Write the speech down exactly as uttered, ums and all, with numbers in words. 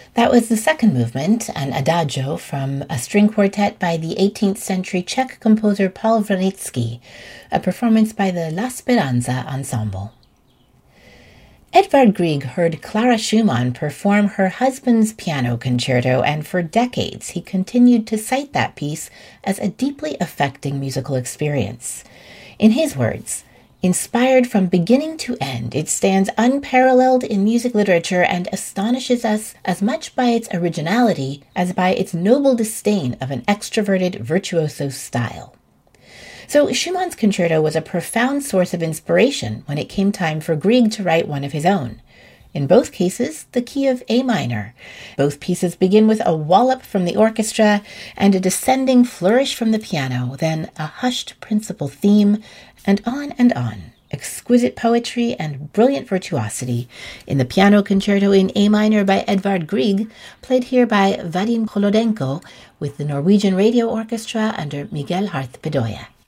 That was the second movement, an adagio from a string quartet by the eighteenth century Czech composer Paul Wranitzky, a performance by the La Speranza Ensemble. Edvard Grieg heard Clara Schumann perform her husband's piano concerto, and for decades he continued to cite that piece as a deeply affecting musical experience. In his words, "Inspired from beginning to end, it stands unparalleled in music literature and astonishes us as much by its originality as by its noble disdain of an extroverted virtuoso style." So Schumann's concerto was a profound source of inspiration when it came time for Grieg to write one of his own. In both cases, the key of A minor. Both pieces begin with a wallop from the orchestra and a descending flourish from the piano, then a hushed principal theme, and on and on. Exquisite poetry and brilliant virtuosity in the piano concerto in A minor by Edvard Grieg, played here by Vadim Kolodenko with the Norwegian Radio Orchestra under Miguel Harth Bedoya.